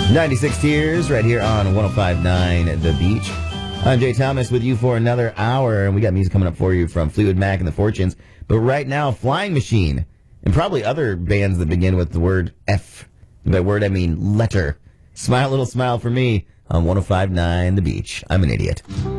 96 Tears right here on 105.9 The Beach. I'm Jay Thomas with you for another hour, and we got music coming up for you from Fleetwood Mac and the Fortunes. But right now, Flying Machine, and probably other bands that begin with the word F. By word, I mean letter. Smile, little smile for me on 105.9 The Beach. I'm an idiot.